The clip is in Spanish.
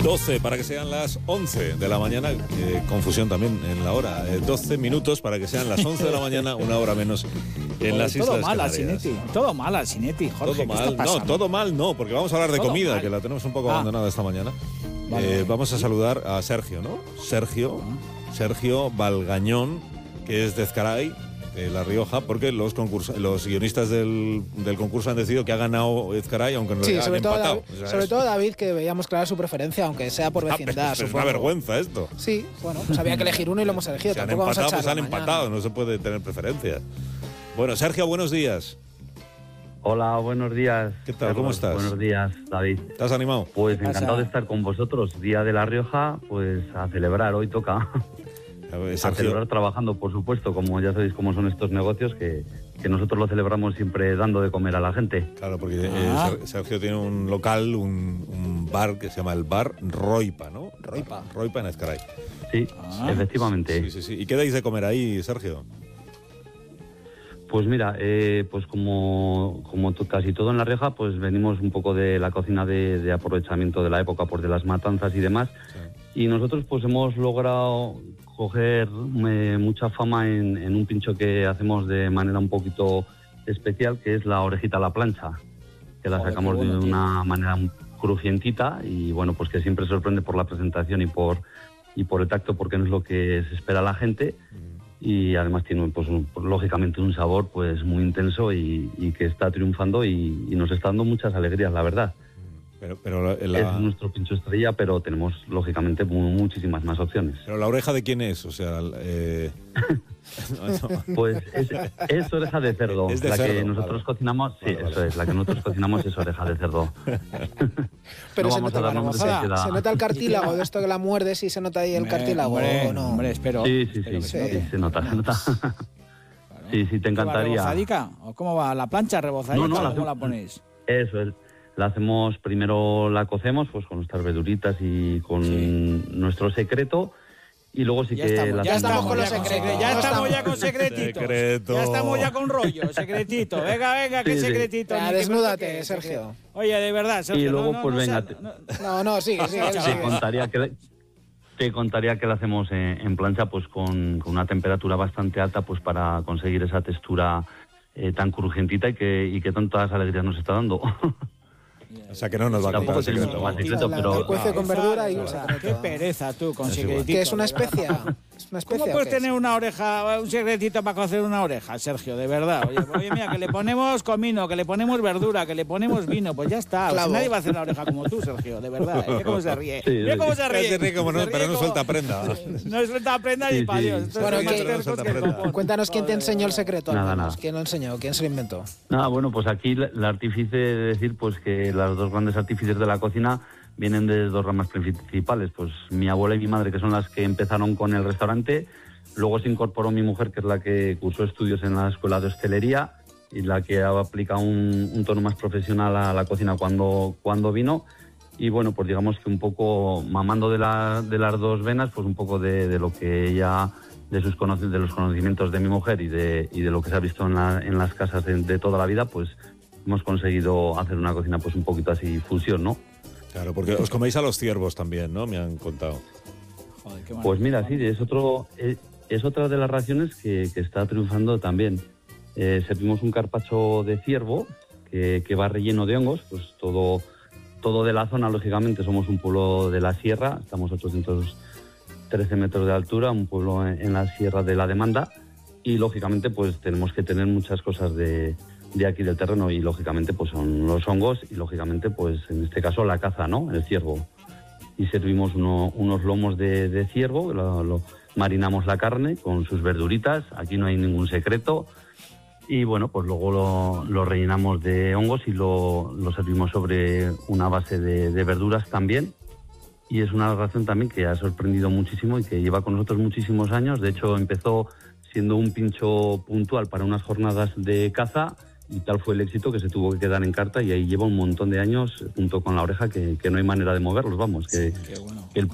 12 para que sean las 11 de la mañana, confusión también en la hora, 12 minutos para que sean las 11 de la mañana, una hora menos en las Islas Canarias. Todo mal, Alsinetti, Jorge, todo mal no, porque vamos a hablar de todo comida, mal. Que la tenemos un poco abandonada esta mañana. Vale. Vamos a saludar a Sergio, ¿no? Sergio Valgañón, que es de Ezcaray, La Rioja, porque los guionistas del concurso han decidido que ha ganado Ezcaray, aunque en realidad han empatado. Sobre todo David, que veíamos clara su preferencia, aunque sea por vecindad. Es una vergüenza esto. Sí, bueno, pues había que elegir uno y lo hemos elegido. Si han empatado, pues han empatado, no se puede tener preferencia. Bueno, Sergio, buenos días. Hola, buenos días. ¿Qué tal? ¿Cómo estás? Buenos días, David. ¿Estás animado? Pues encantado de estar con vosotros. Día de La Rioja, pues a celebrar, hoy toca. A celebrar trabajando, por supuesto, como ya sabéis cómo son estos negocios, que nosotros lo celebramos siempre dando de comer a la gente. Claro, porque Sergio tiene un local, un bar que se llama el Bar Roipa, ¿no? Roipa en Ezcaray. Sí, efectivamente. Sí. ¿Y qué dais de comer ahí, Sergio? Pues mira, pues como casi todo en La Rioja, pues venimos un poco de la cocina de aprovechamiento de la época, pues de las matanzas y demás. Sí. Y nosotros pues hemos logrado coger mucha fama en un pincho que hacemos de manera un poquito especial, que es la orejita a la plancha, que la sacamos de una manera crujientita y bueno, pues que siempre sorprende por la presentación y por el tacto, porque no es lo que se espera la gente. Y además tiene pues lógicamente un sabor pues muy intenso y que está triunfando y nos está dando muchas alegrías, la verdad. Pero es nuestro pincho estrella, pero tenemos lógicamente muchísimas más opciones. ¿Pero la oreja de quién es? O sea, pues es oreja de cerdo. Es de la cerdo, que nosotros cocinamos, eso es, la que nosotros cocinamos es oreja de cerdo. Pero no se nota el cartílago de esto que la muerdes y se nota ahí el cartílago, ¿o no? Hombre, espero. Sí, se nota. Sí, te encantaría. ¿Rebozadica? ¿O cómo va? ¿La plancha rebozadica o cómo la ponéis? Eso es. La hacemos, primero la cocemos pues con nuestras verduritas y con nuestro secreto. Y luego sí ya estamos con los secretos. Ya estamos ya con secretitos. Ya estamos ya con rollo, secretito. Venga, qué secretito. Desnúdate, Sergio. Oye, de verdad, Sergio. Y luego pues venga. Sigue. Te contaría que la hacemos en plancha pues con una temperatura bastante alta pues para conseguir esa textura tan crujientita y que tantas alegrías nos está dando. O sea que no nos va a contar el secreto. Pero cuece con verdura y qué pereza tú con secretito. ¿Qué es una especia? ¿Cómo puedes tener una oreja, un secretito para cocer una oreja, Sergio? De verdad. Oye, mira, que le ponemos comino, que le ponemos verdura, que le ponemos vino, pues ya está. O sea, nadie va a hacer una oreja como tú, Sergio, de verdad. Mira cómo se ríe. Mira cómo se ríe. Se ríe como no, pero no suelta prenda. No suelta prenda ni para Dios. Bueno, cuéntanos quién te enseñó el secreto. Nada. ¿Quién lo enseñó? ¿Quién se lo inventó? Bueno, pues aquí el artífice de decir pues que las dos grandes artífices de la cocina vienen de dos ramas principales, pues mi abuela y mi madre, que son las que empezaron con el restaurante. Luego se incorporó mi mujer, que es la que cursó estudios en la escuela de hostelería y la que aplica un tono más profesional a la cocina cuando vino. Y bueno, pues digamos que un poco mamando de las dos venas, pues un poco de lo que ella, de los conocimientos de mi mujer y de lo que se ha visto en las casas de toda la vida, pues hemos conseguido hacer una cocina pues un poquito así fusión, ¿no? Claro, porque os coméis a los ciervos también, ¿no? Me han contado. Joder, qué pues mira, sí, es otra de las raciones que está triunfando también. Servimos un carpaccio de ciervo que va relleno de hongos, pues todo de la zona, lógicamente. Somos un pueblo de la sierra, estamos a 813 metros de altura, un pueblo en la sierra de la Demanda, y lógicamente pues tenemos que tener muchas cosas de aquí del terreno, y lógicamente pues son los hongos y lógicamente pues en este caso la caza, ¿no? El ciervo. Y servimos unos lomos de ciervo, lo marinamos la carne con sus verduritas, aquí no hay ningún secreto, y bueno, pues luego lo rellenamos de hongos y lo servimos sobre una base de verduras también. Y es una ración también que ha sorprendido muchísimo y que lleva con nosotros muchísimos años. De hecho, empezó siendo un pincho puntual para unas jornadas de caza, y tal fue el éxito que se tuvo que quedar en carta, y ahí lleva un montón de años junto con la oreja que no hay manera de moverlos, vamos, que, bueno. que el